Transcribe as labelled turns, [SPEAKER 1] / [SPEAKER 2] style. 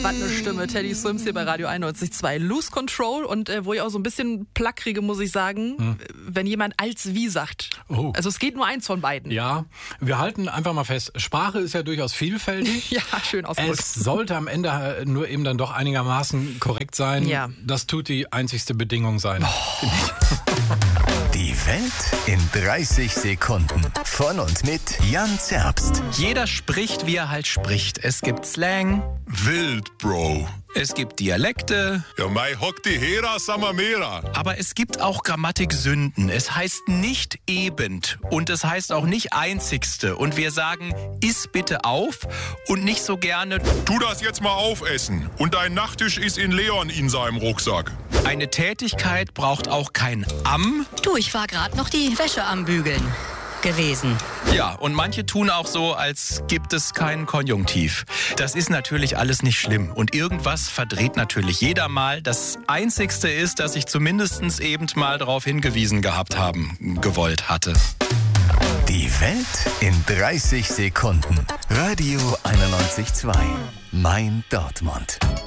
[SPEAKER 1] was eine Stimme. Teddy Swims hier bei Radio 91.2. Lose Control und wo ich auch so ein bisschen Plack kriege, muss ich sagen, wenn jemand als wie sagt.
[SPEAKER 2] Oh.
[SPEAKER 1] Also es geht nur eins von beiden.
[SPEAKER 2] Ja, wir halten einfach mal fest, Sprache ist ja durchaus vielfältig.
[SPEAKER 1] Ja, schön ausgedrückt.
[SPEAKER 2] Es sollte am Ende nur eben dann doch einigermaßen korrekt sein.
[SPEAKER 1] Ja.
[SPEAKER 2] Das tut die einzigste Bedingung sein.
[SPEAKER 3] Die Welt in 30 Sekunden. Von und mit Jan Zerbst.
[SPEAKER 4] Jeder spricht, wie er halt spricht. Es gibt Slang,
[SPEAKER 5] Wild, Bro.
[SPEAKER 4] es gibt Dialekte,
[SPEAKER 5] Ja, mei hockt die Hera Samamera.
[SPEAKER 4] aber es gibt auch Grammatiksünden. Es heißt nicht eben und es heißt auch nicht einzigste. Und wir sagen, iss bitte auf und nicht so gerne,
[SPEAKER 5] Tu das jetzt mal aufessen. Und dein Nachttisch ist in Leon in seinem Rucksack.
[SPEAKER 4] eine Tätigkeit braucht auch kein am.
[SPEAKER 6] Du, ich war gerade noch die Wäsche am Bügeln gewesen.
[SPEAKER 4] Ja, und manche tun auch so, als gibt es keinen Konjunktiv. Das ist natürlich alles nicht schlimm. Und irgendwas verdreht natürlich jeder mal. Das Einzigste ist, dass ich zumindest eben mal darauf hingewiesen gehabt haben gewollt hatte.
[SPEAKER 3] Die Welt in 30 Sekunden. Radio 91.2. Mein Dortmund.